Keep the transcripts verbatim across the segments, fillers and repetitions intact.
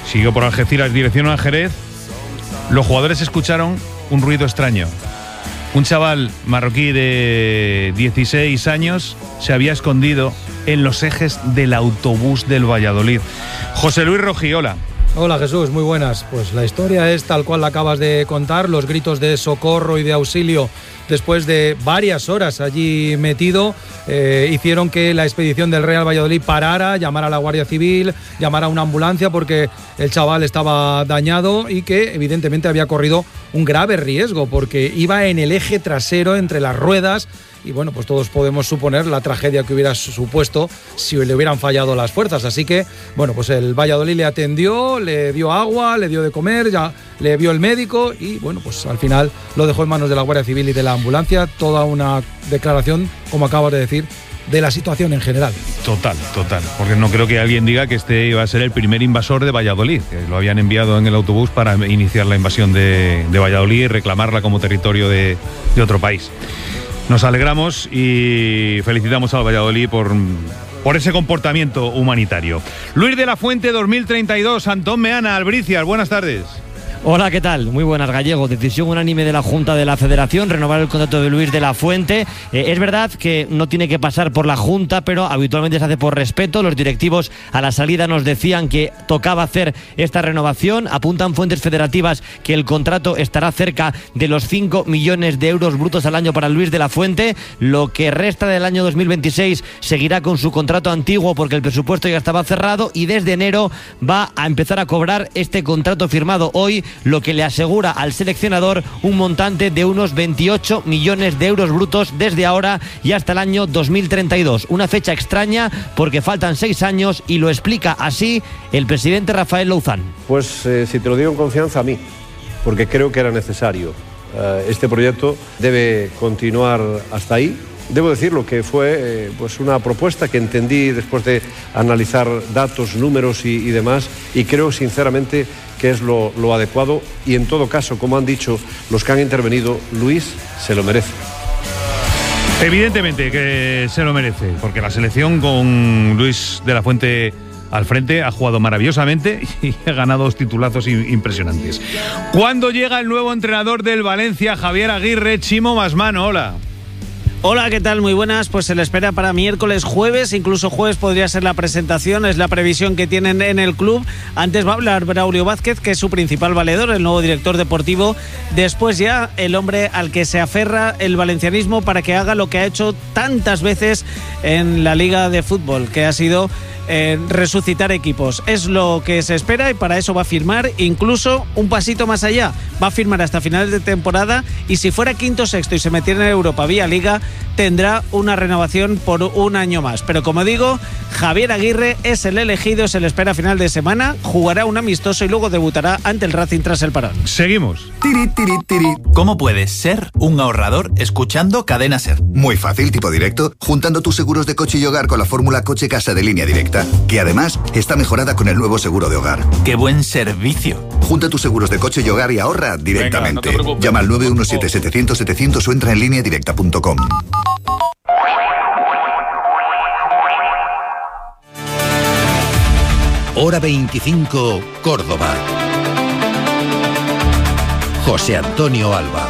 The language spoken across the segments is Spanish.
siguió por Algeciras, dirección a Jerez. Los jugadores escucharon un ruido extraño. Un chaval marroquí de dieciséis años se había escondido en los ejes del autobús del Valladolid. José Luis Rojiola. Hola Jesús, muy buenas. Pues la historia es tal cual la acabas de contar, los gritos de socorro y de auxilio después de varias horas allí metido, eh, hicieron que la expedición del Real Valladolid parara, llamara a la Guardia Civil, llamara a una ambulancia porque el chaval estaba dañado y que evidentemente había corrido un grave riesgo porque iba en el eje trasero entre las ruedas. Y bueno, pues todos podemos suponer la tragedia que hubiera supuesto si le hubieran fallado las fuerzas. Así que, bueno, pues el Valladolid le atendió, le dio agua, le dio de comer, ya le vio el médico y, bueno, pues al final lo dejó en manos de la Guardia Civil y de la ambulancia. Toda una declaración, como acabas de decir, de la situación en general. Total, total. Porque no creo que alguien diga que este iba a ser el primer invasor de Valladolid, que lo habían enviado en el autobús para iniciar la invasión de, de Valladolid y reclamarla como territorio de, de otro país. Nos alegramos y felicitamos al Valladolid por, por ese comportamiento humanitario. Luis de la Fuente, dos mil treinta y dos, Antón Meana, Albricias, buenas tardes. Hola, ¿qué tal? Muy buenas, Gallego. Decisión unánime de la Junta de la Federación, renovar el contrato de Luis de la Fuente. Eh, es verdad que no tiene que pasar por la Junta, pero habitualmente se hace por respeto. Los directivos a la salida nos decían que tocaba hacer esta renovación. Apuntan fuentes federativas que el contrato estará cerca de los cinco millones de euros brutos al año para Luis de la Fuente. Lo que resta del año dos mil veintiséis seguirá con su contrato antiguo porque el presupuesto ya estaba cerrado y desde enero va a empezar a cobrar este contrato firmado hoy, lo que le asegura al seleccionador un montante de unos veintiocho millones de euros brutos desde ahora y hasta el año dos mil treinta y dos. Una fecha extraña porque faltan seis años y lo explica así el presidente Rafael Louzán. Pues eh, si te lo digo en confianza, a mí, porque creo que era necesario. Uh, este proyecto debe continuar hasta ahí. Debo decirlo que fue eh, pues una propuesta que entendí después de analizar datos, números y, y demás, y creo sinceramente que es lo, lo adecuado y en todo caso, como han dicho los que han intervenido, Luis se lo merece. Evidentemente que se lo merece, porque la selección con Luis de la Fuente al frente ha jugado maravillosamente y ha ganado dos titulazos impresionantes. ¿Cuándo llega el nuevo entrenador del Valencia, Javier Aguirre? Chimo Masmano, hola. Hola, ¿qué tal? Muy buenas. Pues se le espera para miércoles, jueves, incluso jueves podría ser la presentación, es la previsión que tienen en el club. Antes va a hablar Braulio Vázquez, que es su principal valedor, el nuevo director deportivo. Después ya el hombre al que se aferra el valencianismo para que haga lo que ha hecho tantas veces en la Liga de Fútbol, que ha sido Eh, resucitar equipos. Es lo que se espera y para eso va a firmar incluso un pasito más allá. Va a firmar hasta finales de temporada y si fuera quinto o sexto y se metiera en Europa vía Liga, tendrá una renovación por un año más. Pero como digo, Javier Aguirre es el elegido, se le espera a final de semana, jugará un amistoso y luego debutará ante el Racing tras el parón. Seguimos. Tiri, tiri, tiri. ¿Cómo puedes ser un ahorrador escuchando Cadena Ser? Muy fácil, tipo directo, juntando tus seguros de coche y hogar con la fórmula Coche Casa de Línea Directa, que además está mejorada con el nuevo seguro de hogar. ¡Qué buen servicio! Junta tus seguros de coche y hogar y ahorra directamente. Venga, no llama al nueve uno siete, setecientos, setecientos o entra en línea directa punto com. Hora veinticinco, Córdoba. José Antonio Alba.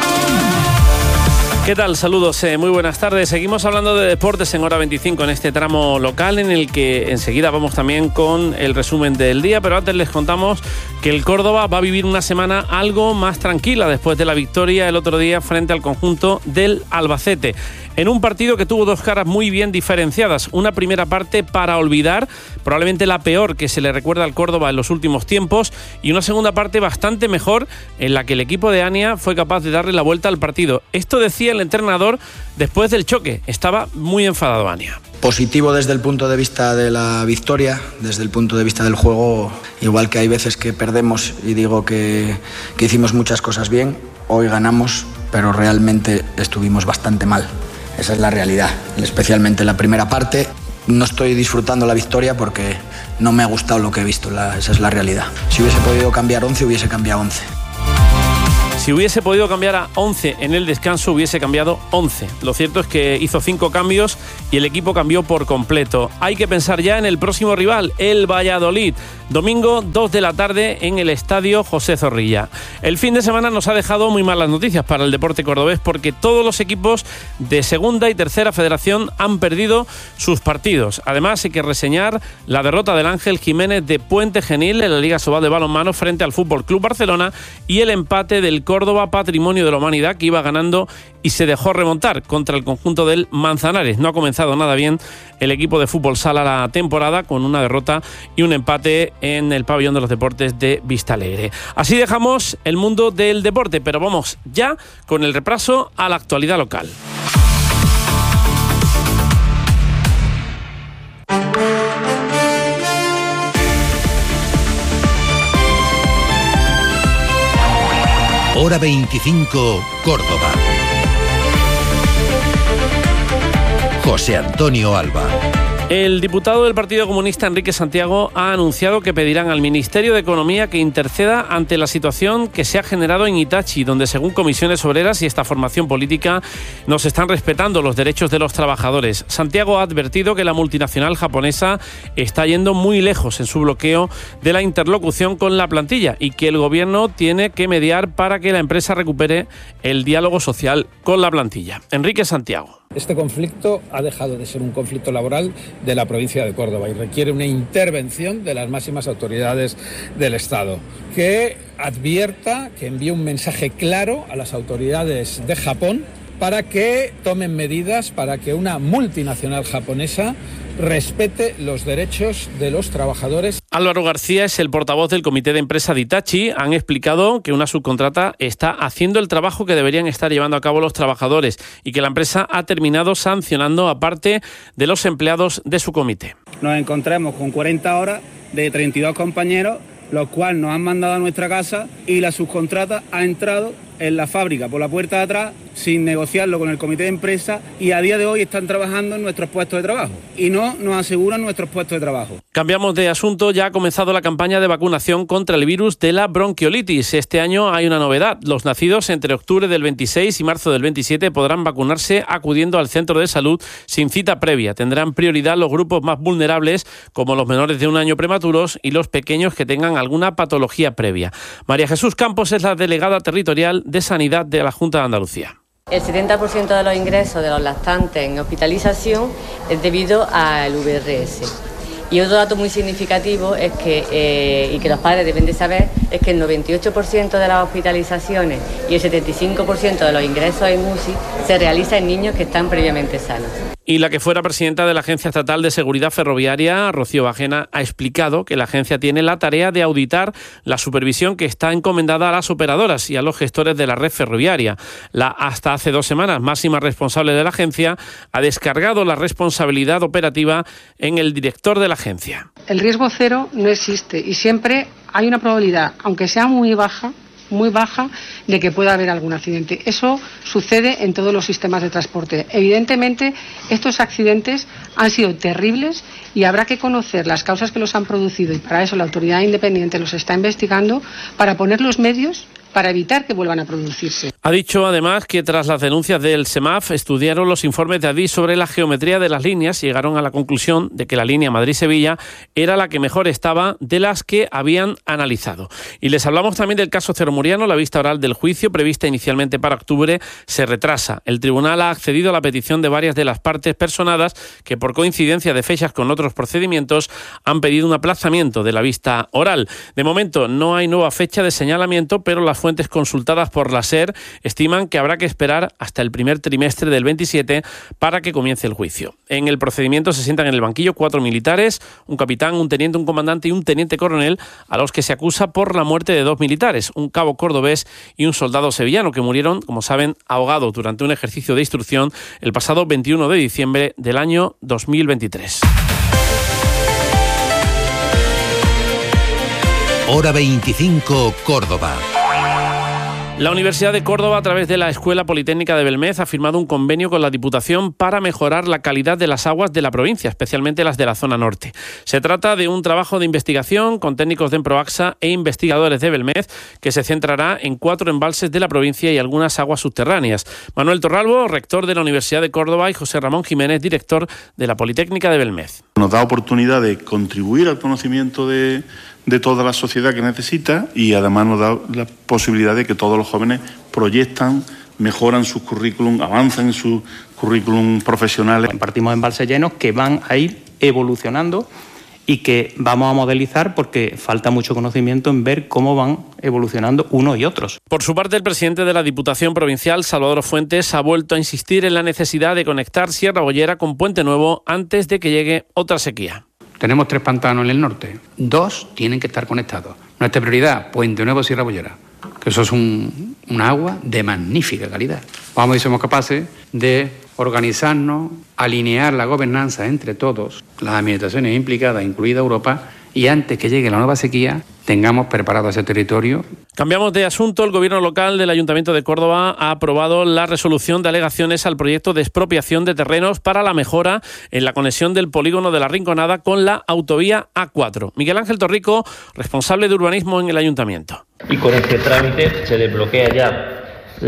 ¿Qué tal? Saludos, eh, muy buenas tardes. Seguimos hablando de deportes en Hora veinticinco en este tramo local en el que enseguida vamos también con el resumen del día, pero antes les contamos que el Córdoba va a vivir una semana algo más tranquila después de la victoria el otro día frente al conjunto del Albacete. En un partido que tuvo dos caras muy bien diferenciadas. Una primera parte para olvidar, probablemente la peor que se le recuerda al Córdoba en los últimos tiempos, y una segunda parte bastante mejor en la que el equipo de Ania fue capaz de darle la vuelta al partido. Esto decía el entrenador después del choque. Estaba muy enfadado Ania. Positivo desde el punto de vista de la victoria, desde el punto de vista del juego, igual que hay veces que perdemos y digo que, que hicimos muchas cosas bien, hoy ganamos, pero realmente estuvimos bastante mal. Esa es la realidad, especialmente la primera parte. No estoy disfrutando la victoria porque no me ha gustado lo que he visto, la, esa es la realidad. Si hubiese podido cambiar once, hubiese cambiado once. Si hubiese podido cambiar a once en el descanso, hubiese cambiado once. Lo cierto es que hizo cinco cambios y el equipo cambió por completo. Hay que pensar ya en el próximo rival, el Valladolid. Domingo, dos de la tarde, en el Estadio José Zorrilla. El fin de semana nos ha dejado muy malas noticias para el deporte cordobés porque todos los equipos de segunda y tercera federación han perdido sus partidos. Además, hay que reseñar la derrota del Ángel Jiménez de Puente Genil en la Liga Sobal de balonmano frente al Fútbol Club Barcelona y el empate del Córdoba Patrimonio de la Humanidad, que iba ganando y se dejó remontar contra el conjunto del Manzanares. No ha comenzado nada bien el equipo de fútbol sala la temporada, con una derrota y un empate en el pabellón de los deportes de Vistalegre. Así dejamos el mundo del deporte, pero vamos ya con el repaso a la actualidad local. Hora veinticinco, Córdoba. José Antonio Alba. El diputado del Partido Comunista, Enrique Santiago, ha anunciado que pedirán al Ministerio de Economía que interceda ante la situación que se ha generado en Hitachi, donde según comisiones obreras y esta formación política no se están respetando los derechos de los trabajadores. Santiago ha advertido que la multinacional japonesa está yendo muy lejos en su bloqueo de la interlocución con la plantilla y que el gobierno tiene que mediar para que la empresa recupere el diálogo social con la plantilla. Enrique Santiago. Este conflicto ha dejado de ser un conflicto laboral de la provincia de Córdoba y requiere una intervención de las máximas autoridades del Estado, que advierta, que envíe un mensaje claro a las autoridades de Japón para que tomen medidas para que una multinacional japonesa respete los derechos de los trabajadores. Álvaro García es el portavoz del comité de empresa de Hitachi. Han explicado que una subcontrata está haciendo el trabajo que deberían estar llevando a cabo los trabajadores y que la empresa ha terminado sancionando a parte de los empleados de su comité. Nos encontramos con cuarenta horas de treinta y dos compañeros, los cuales nos han mandado a nuestra casa y la subcontrata ha entrado en la fábrica por la puerta de atrás sin negociarlo con el comité de empresa y a día de hoy están trabajando en nuestros puestos de trabajo y no nos aseguran nuestros puestos de trabajo. Cambiamos de asunto. Ya ha comenzado la campaña de vacunación contra el virus de la bronquiolitis. Este año hay una novedad. Los nacidos entre octubre del veintiséis y marzo del veintisiete podrán vacunarse acudiendo al centro de salud sin cita previa. Tendrán prioridad los grupos más vulnerables, como los menores de un año prematuros y los pequeños que tengan alguna patología previa. María Jesús Campos es la delegada territorial de Sanidad de la Junta de Andalucía. El setenta por ciento de los ingresos de los lactantes en hospitalización es debido al V R S. Y otro dato muy significativo es que, eh, y que los padres deben de saber, es que el noventa y ocho por ciento de las hospitalizaciones y el setenta y cinco por ciento de los ingresos en U C I se realiza en niños que están previamente sanos. Y la que fuera presidenta de la Agencia Estatal de Seguridad Ferroviaria, Rocío Bajena, ha explicado que la agencia tiene la tarea de auditar la supervisión que está encomendada a las operadoras y a los gestores de la red ferroviaria. La hasta hace dos semanas máxima responsable de la agencia ha descargado la responsabilidad operativa en el director de la agencia. El riesgo cero no existe y siempre hay una probabilidad, aunque sea muy baja, muy baja, de que pueda haber algún accidente. Eso sucede en todos los sistemas de transporte. Evidentemente, estos accidentes han sido terribles y habrá que conocer las causas que los han producido y para eso la autoridad independiente los está investigando para poner los medios para evitar que vuelvan a producirse. Ha dicho además que tras las denuncias del SEMAF estudiaron los informes de Adif sobre la geometría de las líneas y llegaron a la conclusión de que la línea Madrid-Sevilla era la que mejor estaba de las que habían analizado. Y les hablamos también del caso Ceromuriano. La vista oral del juicio, prevista inicialmente para octubre, se retrasa. El tribunal ha accedido a la petición de varias de las partes personadas que, por coincidencia de fechas con otros procedimientos, han pedido un aplazamiento de la vista oral. De momento no hay nueva fecha de señalamiento, pero las fuentes consultadas por la SER estiman que habrá que esperar hasta el primer trimestre del veintisiete para que comience el juicio. En el procedimiento se sientan en el banquillo cuatro militares, un capitán, un teniente, un comandante y un teniente coronel, a los que se acusa por la muerte de dos militares, un cabo cordobés y un soldado sevillano, que murieron, como saben, ahogados durante un ejercicio de instrucción el pasado veintiuno de diciembre del año dos mil veintitrés. Hora veinticinco, Córdoba. La Universidad de Córdoba, a través de la Escuela Politécnica de Belmez, ha firmado un convenio con la Diputación para mejorar la calidad de las aguas de la provincia, especialmente las de la zona norte. Se trata de un trabajo de investigación con técnicos de Emproaxa e investigadores de Belmez que se centrará en cuatro embalses de la provincia y algunas aguas subterráneas. Manuel Torralbo, rector de la Universidad de Córdoba, y José Ramón Jiménez, director de la Politécnica de Belmez. Nos da oportunidad de contribuir al conocimiento de... de toda la sociedad que necesita, y además nos da la posibilidad de que todos los jóvenes proyectan, mejoran sus currículum, avanzan en sus currículum profesionales. Partimos de embalses llenos que van a ir evolucionando y que vamos a modelizar porque falta mucho conocimiento en ver cómo van evolucionando unos y otros. Por su parte, el presidente de la Diputación Provincial, Salvador Fuentes, ha vuelto a insistir en la necesidad de conectar Sierra Bollera con Puente Nuevo antes de que llegue otra sequía. Tenemos tres pantanos en el norte, dos tienen que estar conectados. Nuestra prioridad, Puente Nuevo, Sierra Bollera, que eso es un, un agua de magnífica calidad. Vamos a ver si somos capaces de organizarnos, alinear la gobernanza entre todos, las administraciones implicadas, incluida Europa, y antes que llegue la nueva sequía, tengamos preparado ese territorio. Cambiamos de asunto. El Gobierno local del Ayuntamiento de Córdoba ha aprobado la resolución de alegaciones al proyecto de expropiación de terrenos para la mejora en la conexión del polígono de La Rinconada con la autovía A cuatro. Miguel Ángel Torrico, responsable de urbanismo en el Ayuntamiento. Y con este trámite se desbloquea ya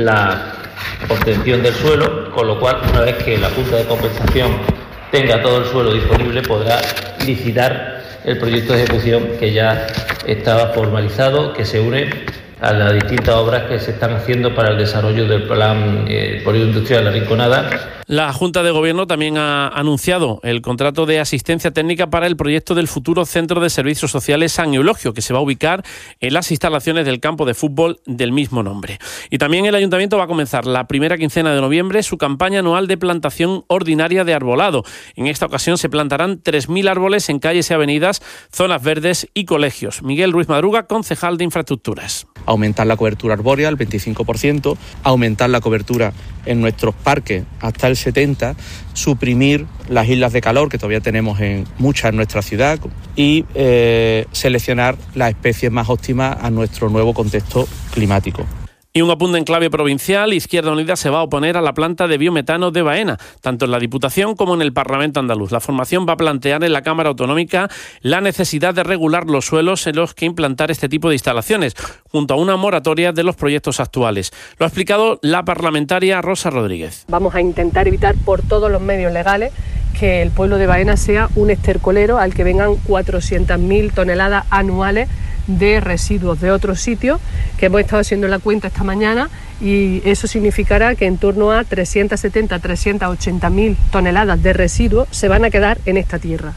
la obtención del suelo, con lo cual, una vez que la Junta de Compensación tenga todo el suelo disponible, podrá licitar el proyecto de ejecución que ya estaba formalizado, que se une a las distintas obras que se están haciendo para el desarrollo del plan eh, polígono industrial de La Rinconada. La Junta de Gobierno también ha anunciado el contrato de asistencia técnica para el proyecto del futuro Centro de Servicios Sociales San Eulogio, que se va a ubicar en las instalaciones del campo de fútbol del mismo nombre. Y también el Ayuntamiento va a comenzar la primera quincena de noviembre su campaña anual de plantación ordinaria de arbolado. En esta ocasión se plantarán tres mil árboles en calles y avenidas, zonas verdes y colegios. Miguel Ruiz Madruga, concejal de Infraestructuras. Aumentar la cobertura arbórea al veinticinco por ciento, aumentar la cobertura en nuestros parques hasta el setenta por ciento, suprimir las islas de calor que todavía tenemos en muchas en nuestra ciudad y eh, seleccionar las especies más óptimas a nuestro nuevo contexto climático. Y un apunte en clave provincial: Izquierda Unida se va a oponer a la planta de biometano de Baena, tanto en la Diputación como en el Parlamento andaluz. La formación va a plantear en la Cámara Autonómica la necesidad de regular los suelos en los que implantar este tipo de instalaciones, junto a una moratoria de los proyectos actuales. Lo ha explicado la parlamentaria Rosa Rodríguez. Vamos a intentar evitar por todos los medios legales que el pueblo de Baena sea un estercolero al que vengan cuatrocientas mil toneladas anuales de residuos de otros sitios, que hemos estado haciendo la cuenta esta mañana, y eso significará que en torno a trescientas setenta a trescientas ochenta mil toneladas de residuos se van a quedar en esta tierra.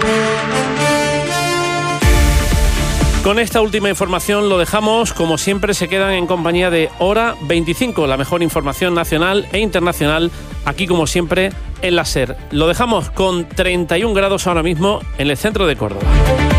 Con esta última información lo dejamos. Como siempre, se quedan en compañía de Hora veinticinco, la mejor información nacional e internacional, aquí como siempre en la SER. Lo dejamos con treinta y un grados ahora mismo en el centro de Córdoba.